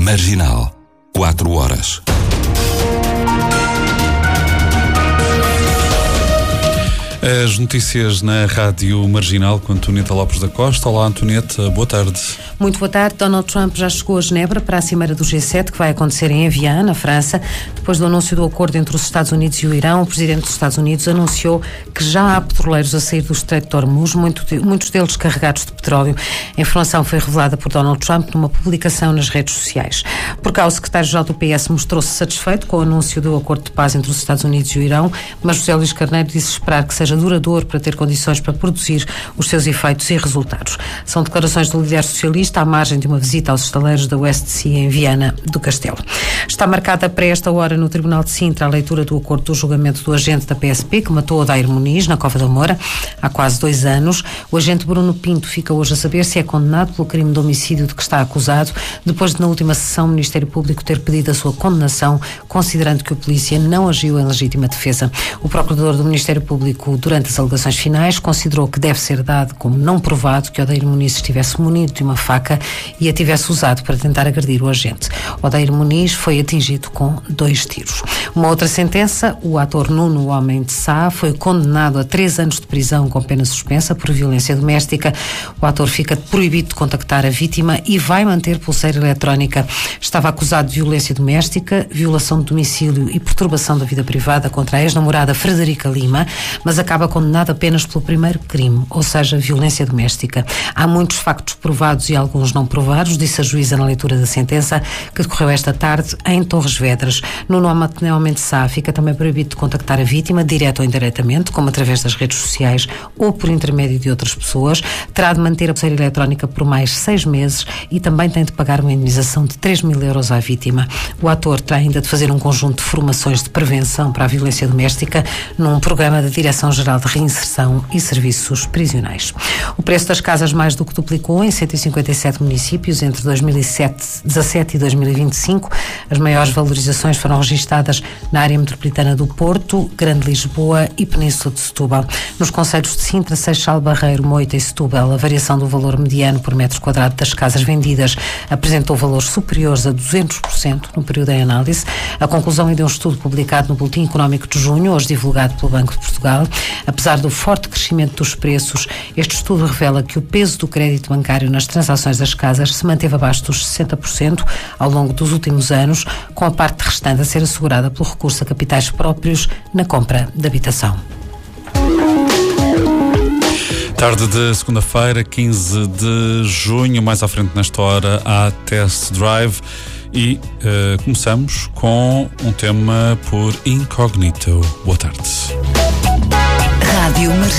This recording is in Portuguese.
Marginal, 4 horas. As notícias na Rádio Marginal com Antonieta Lopes da Costa. Olá, Antonieta, boa tarde. Muito boa tarde. Donald Trump já chegou a Genebra para a cimeira do G7, que vai acontecer em Evian, na França. Depois do anúncio do acordo entre os Estados Unidos e o Irão, o presidente dos Estados Unidos anunciou que já há petroleiros a sair do Estreito de Hormuz, muitos deles carregados de petróleo. A informação foi revelada por Donald Trump numa publicação nas redes sociais. Por cá, o secretário-geral do PS mostrou-se satisfeito com o anúncio do acordo de paz entre os Estados Unidos e o Irão, mas José Luís Carneiro disse esperar que seja duradouro para ter condições para produzir os seus efeitos e resultados. São declarações do líder socialista à margem de uma visita aos estaleiros da West Sea em Viana do Castelo. Está marcada para esta hora no Tribunal de Sintra a leitura do acordo do julgamento do agente da PSP que matou Odair Muniz na Cova da Moura há quase 2 anos. O agente Bruno Pinto fica hoje a saber se é condenado pelo crime de homicídio de que está acusado, depois de na última sessão o Ministério Público ter pedido a sua condenação, considerando que o polícia não agiu em legítima defesa. O procurador do Ministério Público, durante as alegações finais, considerou que deve ser dado como não provado que Odair Muniz estivesse munido de uma faca e a tivesse usado para tentar agredir o agente. Odair Muniz foi atingido com 2 tiros. Uma outra sentença, o ator Nuno Homem de Sá foi condenado a 3 anos de prisão com pena suspensa por violência doméstica. O ator fica proibido de contactar a vítima e vai manter pulseira eletrónica. Estava acusado de violência doméstica, violação de domicílio e perturbação da vida privada contra a ex-namorada Frederica Lima, mas acaba condenado apenas pelo primeiro crime, ou seja, violência doméstica. Há muitos factos provados e alguns não provados, disse a juíza na leitura da sentença, que decorreu esta tarde em Torres Vedras. No nome de Sá fica também proibido de contactar a vítima, direto ou indiretamente, como através das redes sociais ou por intermédio de outras pessoas. Terá de manter a pulseira eletrónica por mais 6 meses e também tem de pagar uma indenização de 3.000 euros à vítima. O ator terá ainda de fazer um conjunto de formações de prevenção para a violência doméstica num programa da Direção-Geral de Reinserção e Serviços Prisionais. O preço das casas mais do que duplicou em 157 municípios entre 2017 e 2025. As maiores valorizações foram registadas na área metropolitana do Porto, Grande Lisboa e Península de Setúbal. Nos concelhos de Sintra, Seixal, Barreiro, Moita e Setúbal, a variação do valor mediano por metro quadrado das casas vendidas apresentou valores superiores a 200% no período em análise. A conclusão é de um estudo publicado no Boletim Económico de junho, hoje divulgado pelo Banco de Portugal. Apesar do forte crescimento dos preços, este estudo revela que o peso do crédito bancário nas transações das casas se manteve abaixo dos 60% ao longo dos últimos anos, com a parte restante a ser assegurada pelo recurso a capitais próprios na compra de habitação. Tarde de segunda-feira, 15 de junho, mais à frente nesta hora, há Test Drive e começamos com um tema por Incognito. Boa tarde. Rádio Marginal.